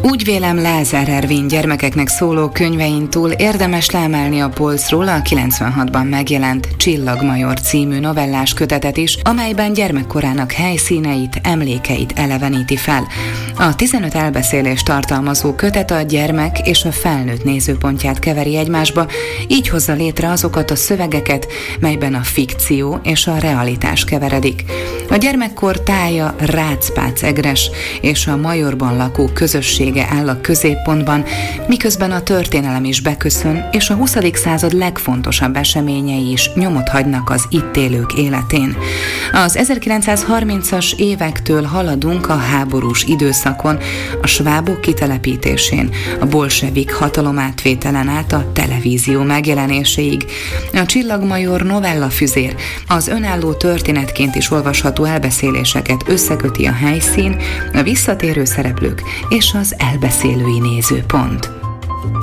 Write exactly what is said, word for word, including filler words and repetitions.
Úgy vélem, Lázár Ervin gyermekeknek szóló könyvein túl érdemes leemelni a polcról a kilencvenhatban megjelent Csillagmajor című novellás kötetet is, amelyben gyermekkorának helyszíneit, emlékeit eleveníti fel. A tizenöt elbeszélést tartalmazó kötet a gyermek és a felnőtt nézőpontját keveri egymásba, így hozza létre azokat a szövegeket, melyben a fikció és a realitás keveredik. A gyermekkor tája rácpác-egres, és a Majorban lakó közössége áll a középpontban, miközben a történelem is beköszön, és a huszadik század legfontosabb eseményei is nyomot hagynak az itt élők életén. Az ezerkilencszázharmincas évektől haladunk a háborús időszakon, a svábok kitelepítésén, a bolsevik hatalomátvételen át a televízió megjelenéséig. A Csillagmajor novellafüzér az önálló történetként is olvasható elbeszéléseket összeköti a helyszín, a visszatérő szereplők és az elbeszélői nézőpont.